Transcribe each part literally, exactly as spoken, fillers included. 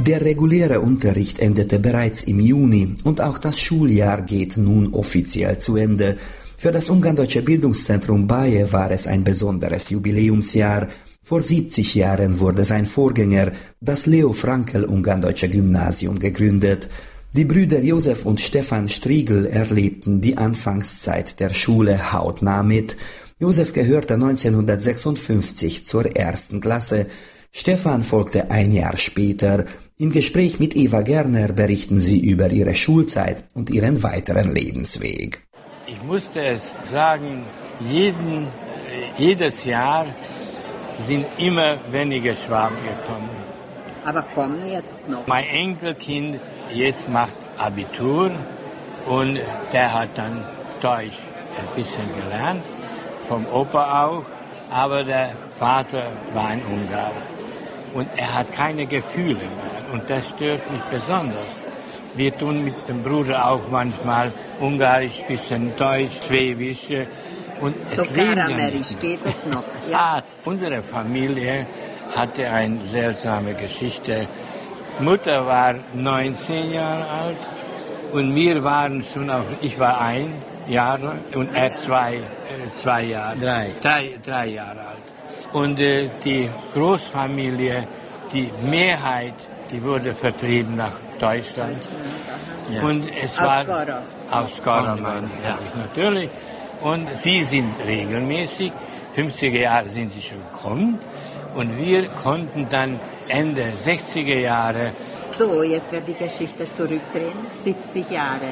Der reguläre Unterricht endete bereits im Juni und auch das Schuljahr geht nun offiziell zu Ende. Für das Ungarndeutsche Bildungszentrum Baje war es ein besonderes Jubiläumsjahr. Vor siebzig Jahren wurde sein Vorgänger, das Leo Frankel Ungarndeutsche Gymnasium, gegründet. Die Brüder Josef und Stefan Striegel erlebten die Anfangszeit der Schule hautnah mit. Josef gehörte neunzehnhundertsechsundfünfzig zur ersten Klasse. Stefan folgte ein Jahr später. Im Gespräch mit Eva Gerner berichten sie über ihre Schulzeit und ihren weiteren Lebensweg. Ich musste es sagen, jeden, jedes Jahr sind immer weniger Schwaben gekommen. Aber kommen jetzt noch. Mein Enkelkind jetzt macht Abitur und der hat dann Deutsch ein bisschen gelernt, vom Opa auch, aber der Vater war ein Ungar. Und er hat keine Gefühle mehr und das stört mich besonders. Wir tun mit dem Bruder auch manchmal Ungarisch, bisschen Deutsch, Schwäbisch. Und es so karamerisch geht es noch. Ja. Ah, unsere Familie hatte eine seltsame Geschichte. Mutter war neunzehn Jahre alt und wir waren schon auch, ich war ein Jahr und er zwei, äh, zwei Jahre, drei, drei, drei Jahre alt. Und äh, die Großfamilie, die Mehrheit, die wurde vertrieben nach Deutschland. Ja. Und es war auf Skara. Auf Skara, meine ich natürlich. Und sie sind regelmäßig, fünfziger Jahre sind sie schon gekommen. Und wir konnten dann Ende sechziger Jahre. So, jetzt wird die Geschichte zurückdrehen. siebzig Jahre,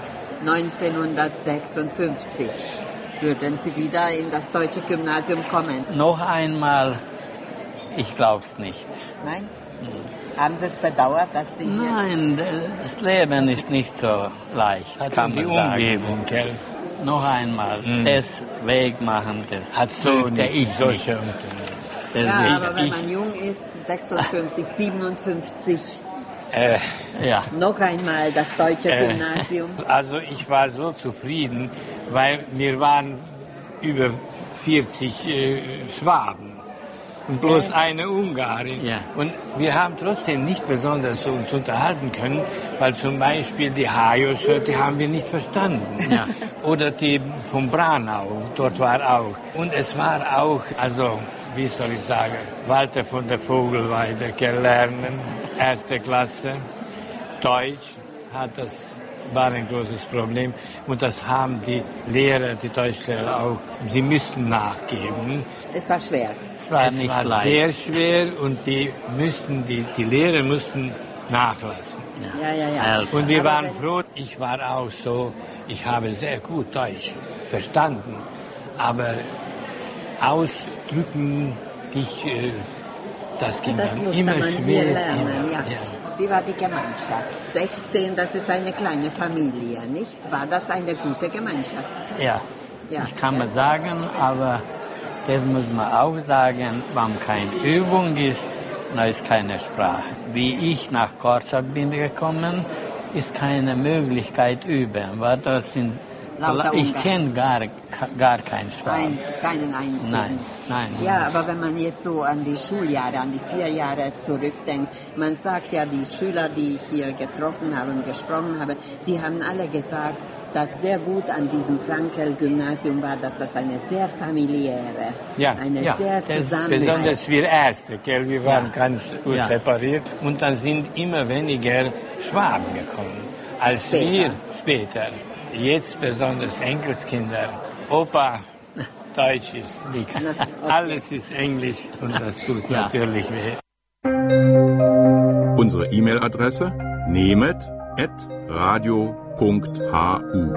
neunzehnhundertsechsundfünfzig. Würden Sie wieder in das deutsche Gymnasium kommen? Noch einmal, ich glaube es nicht. Nein? Mhm. Haben Sie es bedauert, dass Sie... Nein, das Leben ist nicht so leicht, hat kann die man Umgebung, gell? Noch einmal, mhm. das Weg machen, das hat so der ich solche. Ja, ich, aber wenn man jung ist, sechsundfünfzig, siebenundfünfzig... Äh, ja. Noch einmal das deutsche äh, Gymnasium. Also ich war so zufrieden, weil wir waren über vierzig äh, Schwaben und bloß ja. eine Ungarin. Ja. Und wir haben trotzdem nicht besonders uns unterhalten können, weil zum Beispiel die Hajosche, die haben wir nicht verstanden. Ja. Oder die vom Branau, dort war auch. Und es war auch, also wie soll ich sagen, Walter von der Vogelweide gelernt, erste Klasse, Deutsch, hat das, war ein großes Problem. Und das haben die Lehrer, die Deutschlehrer auch, sie müssten nachgeben. Es war schwer. Es war, es nicht war leicht. Sehr schwer und die müssten, die, die Lehrer mussten nachlassen. Ja, ja, ja. Und wir waren froh, ich war auch so, ich habe sehr gut Deutsch verstanden, aber ausdrücken dich, äh, das ging das dann immer man schwer. Lernen, immer, ja. Ja. Wie war die Gemeinschaft? sechzehn, das ist eine kleine Familie, nicht? War das eine gute Gemeinschaft? Ja, ja. ich kann ja. mal sagen, aber das muss man auch sagen, wenn keine Übung ist, dann ist keine Sprache. Wie ich nach Korczak bin gekommen, ist keine Möglichkeit üben, weil das sind ich kenne gar, gar keinen Sprache. Ein, keinen einzigen. Nein, nein. Ja, aber wenn man jetzt so an die Schuljahre, an die vier Jahre zurückdenkt, man sagt ja, die Schüler, die ich hier getroffen habe und gesprochen habe, die haben alle gesagt, dass sehr gut an diesem Frankel-Gymnasium war, dass das eine sehr familiäre, ja, eine ja, sehr zusammen. Besonders wir Erste, gell? Wir waren ja. ganz gut ja. separiert und dann sind immer weniger Schwaben gekommen als später. wir später. Jetzt besonders Enkelskinder. Opa, Deutsch ist nichts. Okay. Alles ist Englisch und das tut ja. natürlich weh. Unsere E-Mail-Adresse nehmet at radio punkt hu